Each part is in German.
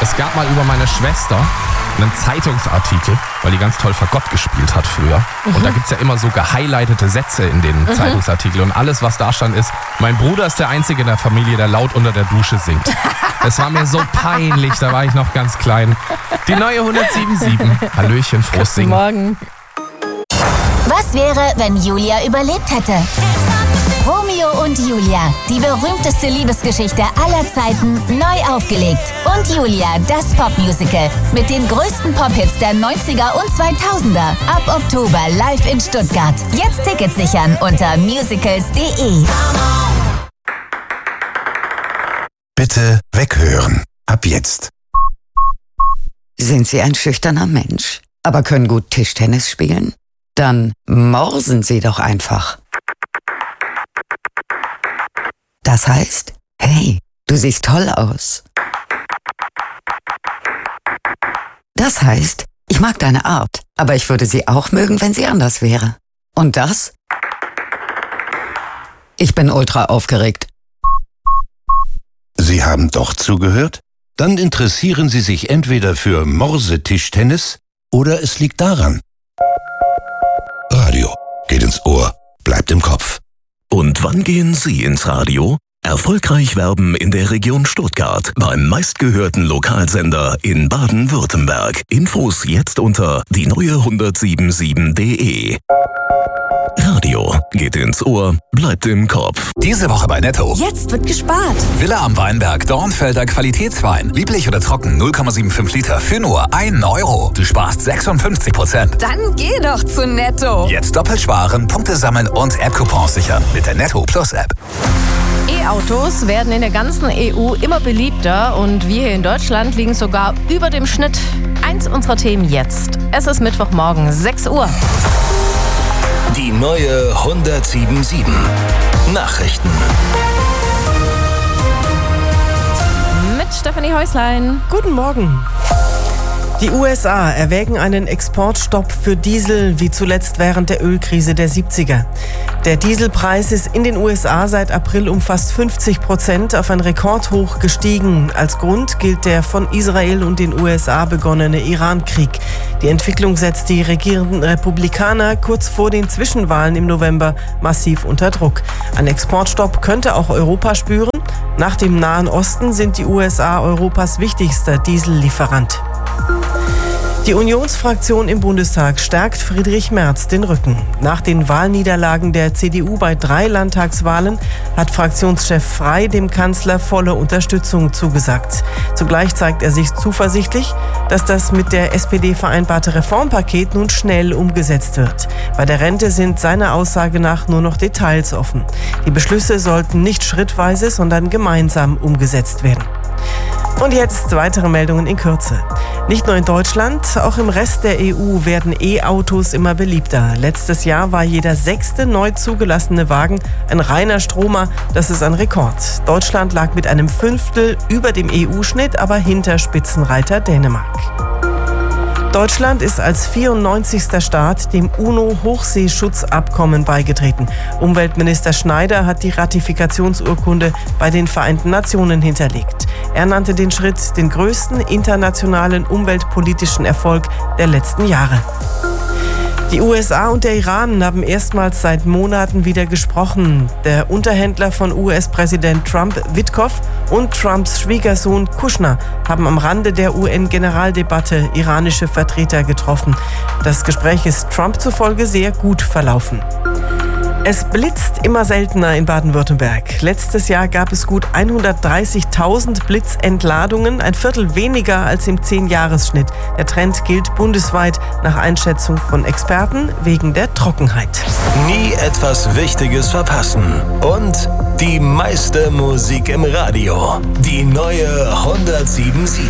Es gab mal über meine Schwester einen Zeitungsartikel, weil die ganz toll Fagott gespielt hat früher. Und da gibt es ja immer so gehighlightete Sätze in den Zeitungsartikeln. Und alles, was da stand, ist: Mein Bruder ist der Einzige in der Familie, der laut unter der Dusche singt. Das war mir so peinlich, da war ich noch ganz klein. Die neue 107.7. Hallöchen, frohes Singen. Guten Morgen. Was wäre, wenn Julia überlebt hätte? Romeo und Julia, die berühmteste Liebesgeschichte aller Zeiten, neu aufgelegt. Und Julia, das Popmusical mit den größten Pop-Hits der 90er und 2000er. Ab Oktober live in Stuttgart. Jetzt Tickets sichern unter musicals.de. Bitte weghören. Ab jetzt. Sind Sie ein schüchterner Mensch, aber können gut Tischtennis spielen? Dann morsen Sie doch einfach. Das heißt, hey, du siehst toll aus. Das heißt, ich mag deine Art, aber ich würde sie auch mögen, wenn sie anders wäre. Und das? Ich bin ultra aufgeregt. Sie haben doch zugehört? Dann interessieren Sie sich entweder für Morsetischtennis oder es liegt daran. Radio geht ins Ohr, bleibt im Kopf. Und wann gehen Sie ins Radio? Erfolgreich werben in der Region Stuttgart beim meistgehörten Lokalsender in Baden-Württemberg. Infos jetzt unter die neue1077.de. Radio geht ins Ohr, bleibt im Kopf. Diese Woche bei Netto. Jetzt wird gespart. Villa am Weinberg, Dornfelder Qualitätswein. Lieblich oder trocken, 0,75 Liter für nur 1 Euro. Du sparst 56%. Dann geh doch zu Netto. Jetzt doppelt sparen, Punkte sammeln und App-Coupons sichern mit der Netto Plus App. E-Autos werden in der ganzen EU immer beliebter und wir hier in Deutschland liegen sogar über dem Schnitt. Eins unserer Themen jetzt. Es ist Mittwochmorgen, 6 Uhr. Die neue 107.7 Nachrichten. Mit Stefanie Häuslein. Guten Morgen. Die USA erwägen einen Exportstopp für Diesel, wie zuletzt während der Ölkrise der 70er. Der Dieselpreis ist in den USA seit April um fast 50% auf ein Rekordhoch gestiegen. Als Grund gilt der von Israel und den USA begonnene Iran-Krieg. Die Entwicklung setzt die regierenden Republikaner kurz vor den Zwischenwahlen im November massiv unter Druck. Ein Exportstopp könnte auch Europa spüren. Nach dem Nahen Osten sind die USA Europas wichtigster Diesellieferant. Die Unionsfraktion im Bundestag stärkt Friedrich Merz den Rücken. Nach den Wahlniederlagen der CDU bei 3 Landtagswahlen hat Fraktionschef Frey dem Kanzler volle Unterstützung zugesagt. Zugleich zeigt er sich zuversichtlich, dass das mit der SPD vereinbarte Reformpaket nun schnell umgesetzt wird. Bei der Rente sind seiner Aussage nach nur noch Details offen. Die Beschlüsse sollten nicht schrittweise, sondern gemeinsam umgesetzt werden. Und jetzt weitere Meldungen in Kürze. Nicht nur in Deutschland, auch im Rest der EU werden E-Autos immer beliebter. Letztes Jahr war jeder 6. neu zugelassene Wagen ein reiner Stromer. Das ist ein Rekord. Deutschland lag mit einem 1/5 über dem EU-Schnitt, aber hinter Spitzenreiter Dänemark. Deutschland ist als 94. Staat dem UNO-Hochseeschutzabkommen beigetreten. Umweltminister Schneider hat die Ratifikationsurkunde bei den Vereinten Nationen hinterlegt. Er nannte den Schritt den größten internationalen umweltpolitischen Erfolg der letzten Jahre. Die USA und der Iran haben erstmals seit Monaten wieder gesprochen. Der Unterhändler von US-Präsident Trump, Witkoff, und Trumps Schwiegersohn Kushner haben am Rande der UN-Generaldebatte iranische Vertreter getroffen. Das Gespräch ist Trump zufolge sehr gut verlaufen. Es blitzt immer seltener in Baden-Württemberg. Letztes Jahr gab es gut 130.000 Blitzentladungen, ein Viertel weniger als im 10-Jahres-Schnitt. Der Trend gilt bundesweit nach Einschätzung von Experten wegen der Trockenheit. Nie etwas Wichtiges verpassen. Und die meiste Musik im Radio. Die neue 107.7.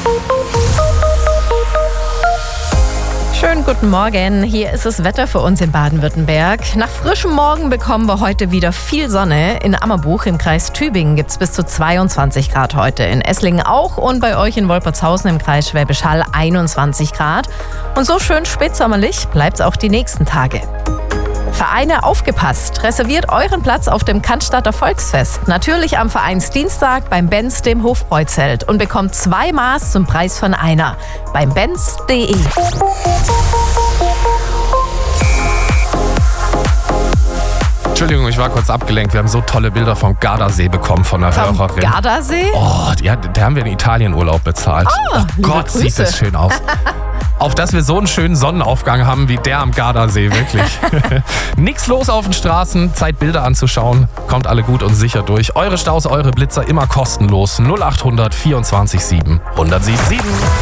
Schönen guten Morgen. Hier ist das Wetter für uns in Baden-Württemberg. Nach frischem Morgen bekommen wir heute wieder viel Sonne. In Ammerbuch im Kreis Tübingen gibt es bis zu 22 Grad heute. In Esslingen auch und bei euch in Wolpertshausen im Kreis Schwäbisch Hall 21 Grad. Und so schön spätsommerlich bleibt es auch die nächsten Tage. Vereine, aufgepasst! Reserviert euren Platz auf dem Cannstatter Volksfest. Natürlich am Vereinsdienstag beim Benz, dem Hofbräuzelt. Und bekommt 2 Maß zum Preis von einer. Beim benz.de. Entschuldigung, ich war kurz abgelenkt. Wir haben so tolle Bilder vom Gardasee bekommen von einer Hörerin. Gardasee? Oh, der haben wir in Italien Urlaub bezahlt. Oh Gott, Grüße. sieht das schön aus. Auf dass wir so einen schönen Sonnenaufgang haben wie der am Gardasee, wirklich. Nix los auf den Straßen, Zeit Bilder anzuschauen. Kommt alle gut und sicher durch. Eure Staus, eure Blitzer immer kostenlos. 0800 24 7 1077.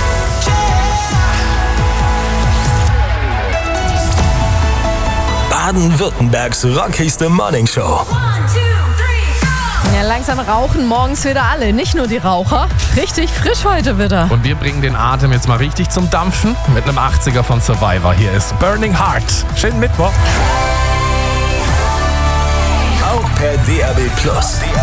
Baden-Württembergs rockigste Morningshow. Ja, langsam rauchen morgens wieder alle, nicht nur die Raucher. Richtig frisch heute wieder. Und wir bringen den Atem jetzt mal richtig zum Dampfen mit einem 80er von Survivor. Hier ist Burning Heart. Schönen Mittwoch. Auch per DAB+.